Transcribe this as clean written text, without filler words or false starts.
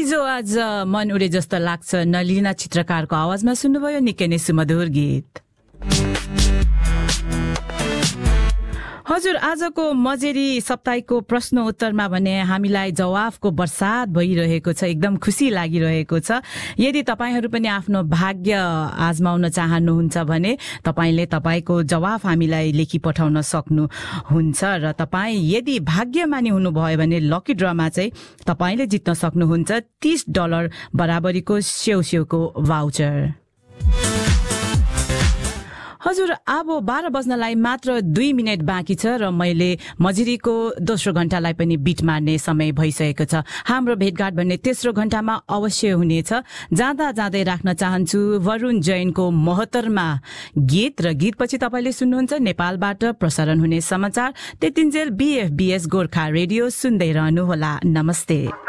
हिजो आज मन उडे जस्तो लाग्छ नलिना चित्रकारको आवाजमा सुन्नुभयो निकै नै सुमधुर गीत। हजुर, आजको मजेरी साप्ताहिकको प्रश्न उत्तरमा भने हामीलाई जवाफको बर्सात भइरहेको छ, एकदम खुसी लागिरहेको छ। यदि तपाईहरू पनि आफ्नो भाग्य आजमाउन चाहनुहुन्छ भने तपाईले तपाईको जवाफ हामीलाई लेखी पठाउन सक्नुहुन्छ र तपाई यदि भाग्यमानी हुनुभयो भने लकी ड्रमा चाहिँ तपाईले जित्न सक्नुहुन्छ $30 बराबरीको स्याउस्याउको भाउचर। हजुर, अब 12 बज्नलाई मात्र 2 मिनेट बाँकी छ र मैले मजिरीको दोस्रो घण्टालाई पनि बिट मार्ने समय भइसकेको छ। हाम्रो भेटघाट भन्ने तेस्रो घण्टामा अवश्य हुनेछ। जाँदा जाँदै राख्न चाहन्छु वरुण जैनको महत्तरमा गीत र गीतपछि तपाईले सुन्नुहुन्छ नेपालबाट प्रसारण हुने समाचार। त्यतिन्जेल BFBS गोर्खा रेडियो सुन्दै रहनुहोला। नमस्ते।